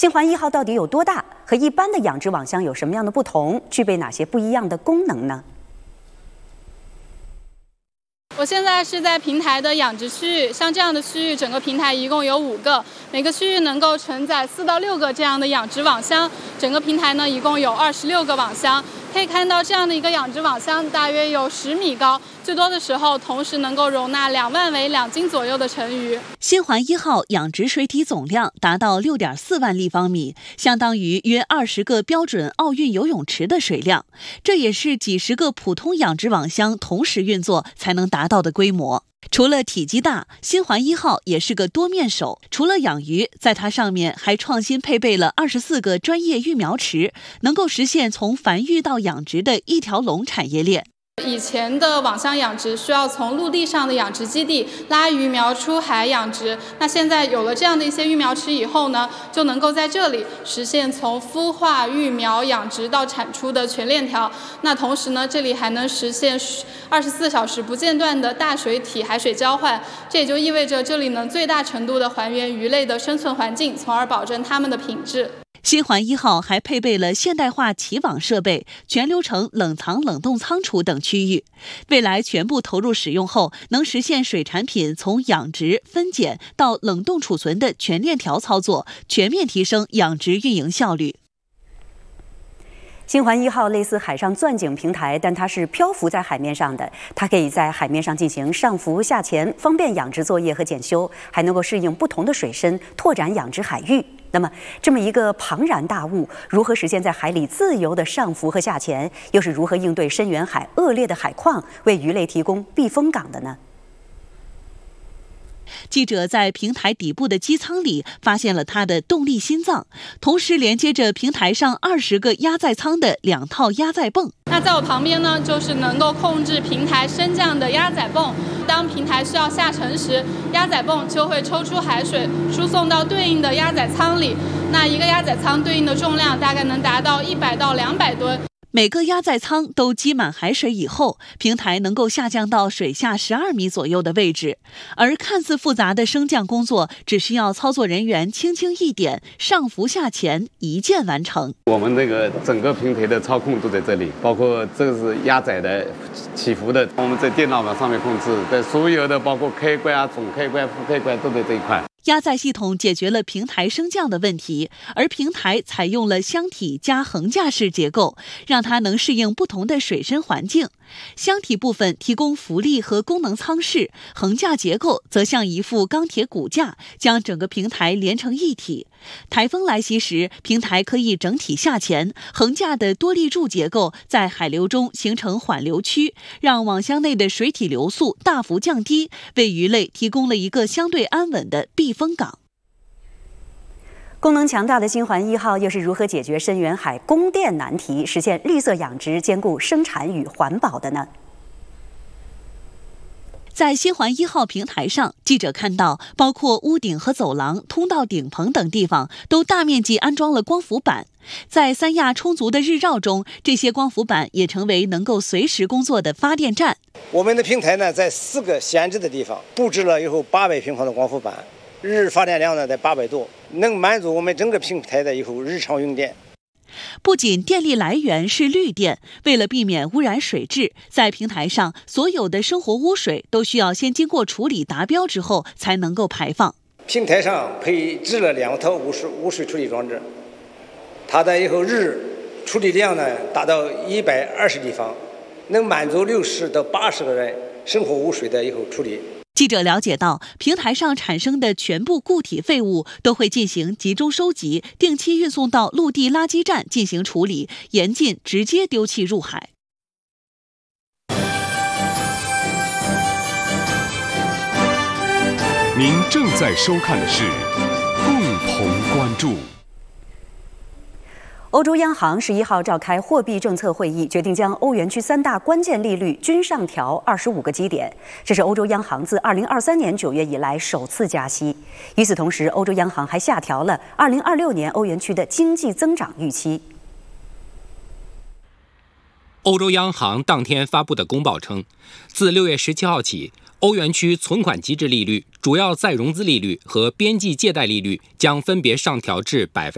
星环1号到底有多大？和一般的养殖网箱有什么样的不同？具备哪些不一样的功能呢？ 我现在是在平台的养殖区域，像这样的区域，整个平台一共有5个，每个区域能够承载4到6个这样的养殖网箱，整个平台呢一共有26个网箱。可以看到这样的一个养殖网箱大约有10米高，最多的时候同时能够容纳2万尾2斤左右的成鱼。 星环1号养殖水体总量达到6.4万立方米，相当于约20个标准奥运游泳池的水量，这也是几十个普通养殖网箱同时运作才能达到的规模。除了体积大，星环1号也是个多面手。除了养鱼，在它上面还创新配备了24个专业育苗池，能够实现从繁育到养殖的一条龙产业链。 以前的网箱养殖需要从陆地上的养殖基地拉鱼苗出海养殖，那现在有了这样的一些育苗池以后呢，就能够在这里实现从孵化、育苗、养殖到产出的全链条。那同时呢，这里还能实现24小时不间断的大水体海水交换，这也就意味着这里能最大程度的还原鱼类的生存环境，从而保证它们的品质。 星环1号还配备了现代化起网设备、全流程冷藏冷冻仓储等区域，未来全部投入使用后，能实现水产品从养殖、分拣到冷冻储存的全链条操作，全面提升养殖运营效率。 星环1号类似海上钻井平台，但它是漂浮在海面上的，它可以在海面上进行上浮下潜，方便养殖作业和检修，还能够适应不同的水深，拓展养殖海域。那么，这么一个庞然大物，如何实现在海里自由的上浮和下潜？又是如何应对深远海恶劣的海况，为鱼类提供避风港的呢？ 记者在平台底部的机舱里发现了它的动力心脏，同时连接着平台上20个压载舱的2套压载泵。 那在我旁边呢，就是能够控制平台升降的压载泵。当平台需要下沉时，压载泵就会抽出海水，输送到对应的压载舱里。那一个压载舱对应的重量大概能达到100到200吨。 每个压载舱都积满海水以后，平台能够下降到水下12米左右的位置，而看似复杂的升降工作，只需要操作人员轻轻一点，上浮下潜，一键完成。 我们那个整个平台的操控都在这里，包括这个是压载的、起伏的，我们在电脑上面控制，在所有的包括开关啊、总开关、副开关都在这一块。 压载系统解决了平台升降的问题，而平台采用了箱体加横架式结构，让它能适应不同的水深环境。箱体部分提供浮力和功能舱室，横架结构则像一副钢铁骨架，将整个平台连成一体。台风来袭时，平台可以整体下潜，横架的多立柱结构在海流中形成缓流区，让网箱内的水体流速大幅降低，为鱼类提供了一个相对安稳的避风港。 功能强大的星环1号又是如何解决深远海供电难题，实现绿色养殖，兼顾生产与环保的呢？ 在星环1号平台上，记者看到，包括屋顶和走廊、通道顶棚等地方，都大面积安装了光伏板。在三亚充足的日照中，这些光伏板也成为能够随时工作的发电站。 我们的平台呢，在4个闲置的地方布置了有800平方的光伏板，日发电量呢在800多，能满足我们整个平台的日常用电。 不仅电力来源是绿电，为了避免污染水质，在平台上所有的生活污水都需要先经过处理达标之后才能够排放。 平台上配置了2套污水处理装置，它的日处理量呢达到120立方，能满足60到80个人生活污水的处理。 记者了解到，平台上产生的全部固体废物都会进行集中收集，定期运送到陆地垃圾站进行处理，严禁直接丢弃入海。 您正在收看的是共同关注。 欧洲央行11号召开货币政策会议，决定将欧元区3大关键利率均上调25个基点，这是欧洲央行自2023年9月以来首次加息。与此同时，欧洲央行还下调了2026年欧元区的经济增长预期。 欧洲央行当天发布的公报称，自6月17号起，欧元区存款机制利率、主要再融资利率和边际借贷利率将分别上调至